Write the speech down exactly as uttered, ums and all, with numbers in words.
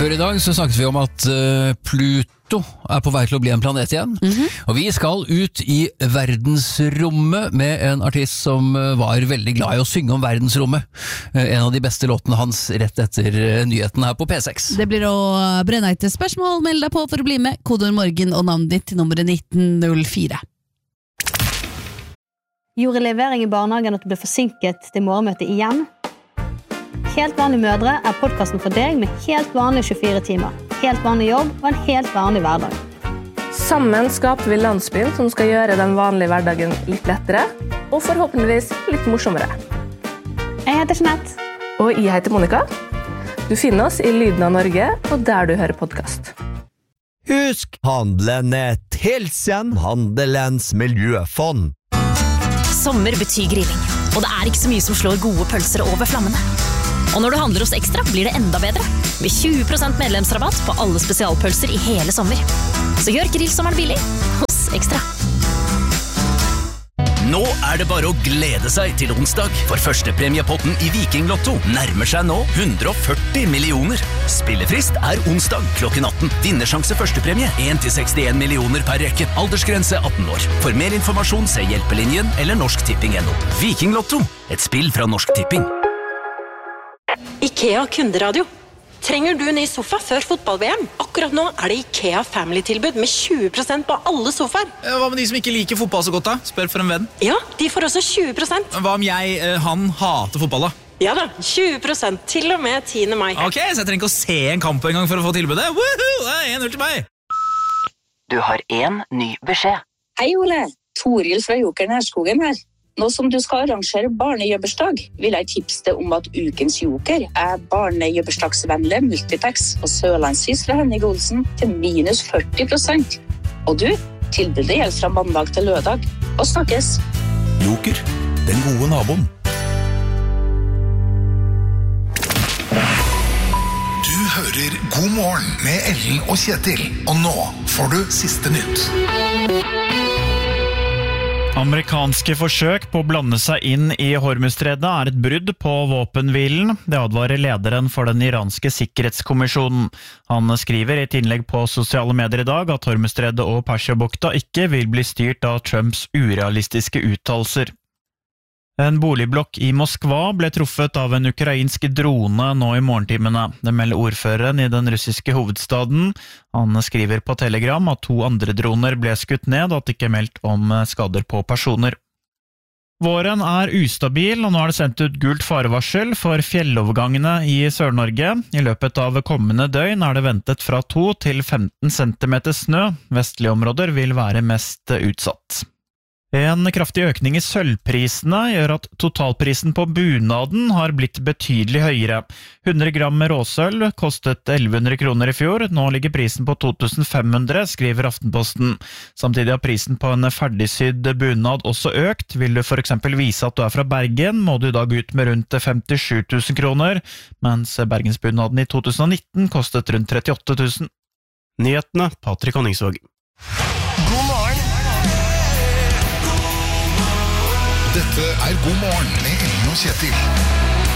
Før i dag så snakket vi om at uh, Pluto er på vei til å bli en planet igjen. Mm-hmm. Og vi skal ut i verdensrommet med en artist som uh, var veldig glad i å synge om verdensrommet. Uh, en av de beste låtene hans rett etter uh, nyheten her på P seks. Det blir å brenne etter spørsmål. Meld deg på for å bli med. Kodord morgen og navnet ditt til nummeret nitten null fire. Gjorde levering i barnehagen at du ble forsinket til morgenmøtet igjen? Helt vanlige mødre er podcasten for deg med helt vanlige tjuefire timer, helt vanlig jobb og en helt vanlig hverdag. Sammen skaper vi landsbyen som skal gjøre den vanlige hverdagen litt lettere, og forhåpentligvis litt morsommere. Jeg heter Jeanette. Og jeg heter Monica. Du finner oss i Lyden av Norge, og der du hører podcast. Husk, handelen er Tilsen, Handelens miljøfond. Sommer betyr grilling, og det er ikke så mye som slår gode pølser over flammene. Og når du handler hos Ekstra, blir det enda bedre. Med tjue prosent medlemsrabatt på alle spesialpølser i hele sommer. Så gjør grillsommeren billig hos Ekstra. Nå er det bare å glede seg til onsdag, for førstepremiepotten i Viking Lotto nærmer seg nå hundre og førti millioner. Spillefrist er onsdag klokken atten. Vinnersjanse førstepremie en til sekstien millioner per rekke. Aldersgrense atten år. For mer informasjon se Hjelpelinjen eller Norsk Tipping punktum no. Viking Lotto, et spill fra Norsk Tipping. IKEA kunderadio. Trenger du ny sofa før fotball-V M? Akkurat nå er det IKEA Family-tilbud med tjue prosent på alle sofaer. Hva med de som ikke liker fotball så godt da? Spør for en venn. Ja, de får også tjue prosent. Hva om jeg, han, hater fotball da? Ja da, tjue prosent til og med tiende mai. Ok, så jeg trenger ikke å se en kamp en gang for å få tilbudet. Woohoo! Det er en null til meg. Du har en ny beskjed. Hei Ole, Toril fra Joker Nærskogen her. Nå som du skal arrangere barnejøbbersdag, vil jeg tipse deg om at ukens Joker er barnejøbbersdagsvennlig multiplex og sørlandsis fra Henning Olsen til minus førti prosent. Og du, tilbudet gjelder fra mandag til lørdag. Og snakkes! Joker, den gode naboen. Du hører God morgen med Ellen og Kjetil. Og nå får du siste nytt. Amerikanske forsøk på å blande seg inn i Hormuzstredet er et brudd på våpenhvilen. Det advarer lederen for den iranske sikkerhetskommisjonen. Han skriver i et innlegg på sosiale medier i dag at Hormuzstredet og Persiabukta ikke vil bli styrt av Trumps urealistiske uttalelser. En boligblokk i Moskva ble truffet av en ukrainsk drone nå i morgentimene. Det melder ordføreren i den russiske hovedstaden. Han skriver på Telegram at to andre droner ble skutt ned, og at det ikke er meldt om skader på personer. Våren er ustabil, og nå er det sendt ut gult farevarsel for fjellovergangene i Sør-Norge. I løpet av kommende døgn er det ventet fra to til femten centimeter snø. Vestlige områder vil være mest utsatt. En kraftig økning i sølvprisene gjør at totalprisen på bunaden har blitt betydelig høyere. hundre gram råsølv kostet elleve hundre kroner i fjor, nå ligger prisen på to tusen fem hundre, skriver Aftenposten. Samtidig har prisen på en ferdigsydd bunad også økt. Vil du for eksempel vise at du er fra Bergen, må du da gå ut med rundt femtisju tusen kroner, mens Bergensbunaden i to tusen nitten kostet rundt trettiåtte tusen. Nyhetene, Patrick Honningsvåg. God morgen! Dette er God morgen med Ellen og Kjetil.